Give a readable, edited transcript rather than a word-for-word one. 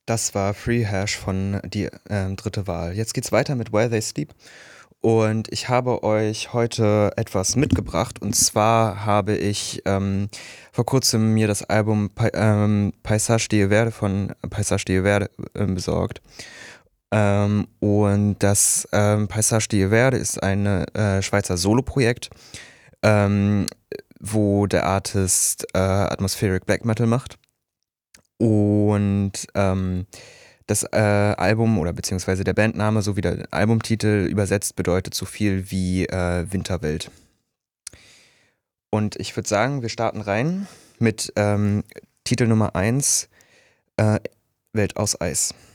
Das war Free Hash von Die dritte Wahl. Jetzt geht's weiter mit While They Sleep. Und ich habe euch heute etwas mitgebracht. Und zwar habe ich vor kurzem mir das Album Paisage de Verde von Paisage de Verde besorgt. Und das Paisage de Verde ist ein Schweizer Soloprojekt, ähm, wo der Artist Atmospheric Black Metal macht. Und das Album oder beziehungsweise der Bandname sowie der Albumtitel übersetzt bedeutet so viel wie Winterwelt. Und ich würde sagen, wir starten rein mit Titel Nummer 1, Welt aus Eis.